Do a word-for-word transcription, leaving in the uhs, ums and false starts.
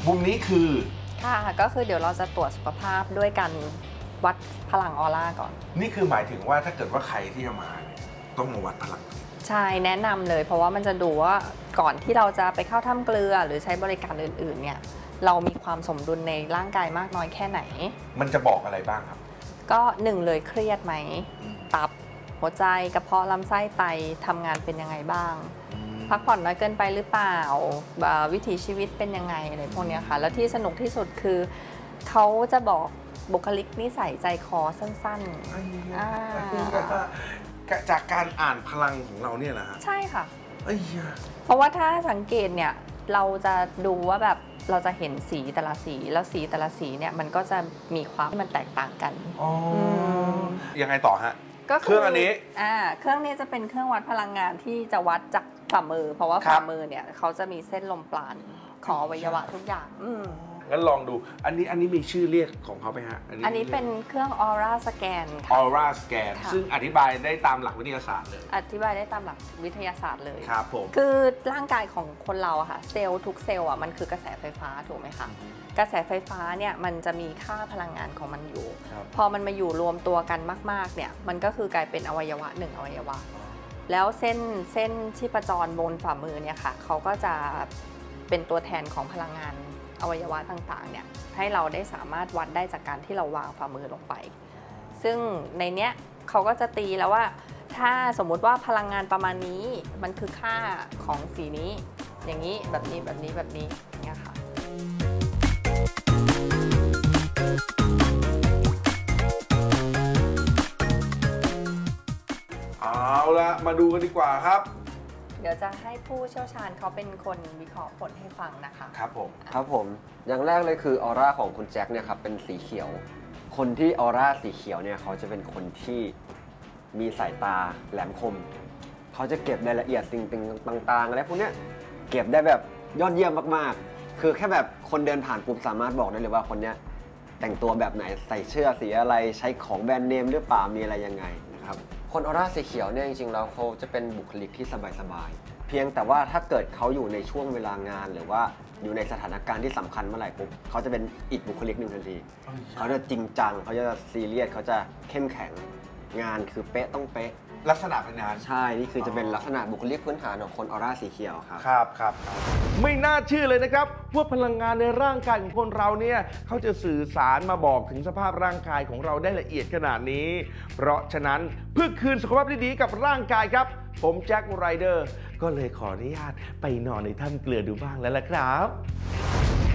มุมนี้คือค่ะก็คือเดี๋ยวเราจะตรวจสุขภาพด้วยการวัดพลังออร่าก่อนนี่คือหมายถึงว่าถ้าเกิดว่าใครที่จะมาเนี่ยต้องมาวัดพลังใช่แนะนำเลยเพราะว่ามันจะดูว่าก่อนที่เราจะไปเข้าถ้ำเกลือหรือใช้บริการอื่นๆเนี่ยเรามีความสมดุลในร่างกายมากน้อยแค่ไหนมันจะบอกอะไรบ้างครับก็หนึ่งเลยเครียดไหมตับหัวใจกระเพาะลำไส้ไตทำงานเป็นยังไงบ้างพักผ่อนน้อยเกินไปหรือเปล่าวิถีชีวิตเป็นยังไงอะไรพวกนี้ค่ะแล้วที่สนุกที่สุดคือเขาจะบอกบุคลิกนิสัยใจคอสั้นๆจากการอ่านพลังของเราเนี่ยนะฮะใช่ค่ะเพราะว่าถ้าสังเกตเนี่ยเราจะดูว่าแบบเราจะเห็นสีแต่ละสีแล้วสีแต่ละสีเนี่ยมันก็จะมีความที่มันแตกต่างกันอ๋อยังไงต่อฮะเครื่องอันนี้อ่าเครื่องนี้จะเป็นเครื่องวัดพลังงานที่จะวัดจากฝ่ามือเพราะว่าฝ่ามือเนี่ยเขาจะมีเส้นลมปราณของอวัยวะทุกอย่างงั้นลองดูอันนี้อันนี้มีชื่อเรียกของเขาไหมฮะอันนี้เป็นเครื่องออร่าสแกนออร่าสแกนซึ่งอธิบายได้ตามหลักวิทยาศาสตร์เลยอธิบายได้ตามหลักวิทยาศาสตร์เลยครับผมคือร่างกายของคนเราอะค่ะเซลล์ทุกเซลล์อะมันคือกระแสไฟฟ้าถูกไหมคะกระแสไฟฟ้าเนี่ยมันจะมีค่าพลังงานของมันอยู่พอมันมาอยู่รวมตัวกันมากๆเนี่ยมันก็คือกลายเป็นอวัยวะหนึ่งอวัยวะแล้วเส้นเส้นชีพจรบนฝ่ามือเนี่ยค่ะเขาก็จะเป็นตัวแทนของพลังงานอวัยวะต่างๆเนี่ยให้เราได้สามารถวัดได้จากการที่เราวางฝ่ามือลงไปซึ่งในเนี้ยเขาก็จะตีแล้วว่าถ้าสมมุติว่าพลังงานประมาณนี้มันคือค่าของสีนี้อย่างนี้แบบนี้แบบนี้แบบนี้เนี่ยค่ะเอาละมาดูกันดีกว่าครับเดี๋ยวจะให้ผู้เชี่ยวชาญเขาเป็นคนวิเคราะห์ผลให้ฟังนะคะครับผมครับผมอย่างแรกเลยคือออร่าของคุณแจ็คเนี่ยครับเป็นสีเขียวคนที่ออร่าสีเขียวเนี่ยเขาจะเป็นคนที่มีสายตาแหลมคมเขาจะเก็บรายละเอียดสิ่งต่างๆอะไรพวกเนี้ยเก็บได้แบบยอดเยี่ยมมากๆคือแค่แบบคนเดินผ่านปุ๊บสามารถบอกได้เลยว่าคนเนี้ยแต่งตัวแบบไหนใส่เสื้อสีอะไรใช้ของแบรนด์เนมหรือเปล่ามีอะไรยังไงนะครับคนออร่าสีเขียวเนี่ยจริงๆแล้วเขาจะเป็นบุคลิกที่สบายๆเพียงแต่ว่าถ้าเกิดเขาอยู่ในช่วงเวลางานหรือว่าอยู่ในสถานการณ์ที่สำคัญเมื่อไหร่ปุ๊บเขาจะเป็นอีกบุคลิกหนึ่งทันทีเขาจะจริงจังเขาจะซีเรียสเขาจะเข้มแข็งงานคือเป๊ะต้องเป๊ะลักษณะเป็นงานใช่นี่คือจะเป็นลักษณะบุคลิกพื้นฐานของคนออร่าสีเขียวครับครับครับไม่น่าเชื่อเลยนะครับว่าพลังงานในร่างกายของคนเราเนี่ยเขาจะสื่อสารมาบอกถึงสภาพร่างกายของเราได้ละเอียดขนาดนี้เพราะฉะนั้นเพื่อคืนสุขภาพที่ดีกับร่างกายครับผมแจ็คไรเดอร์ก็เลยขออนุญาตไปนอนในถ้ำเกลือดูบ้างแล้วล่ะครับ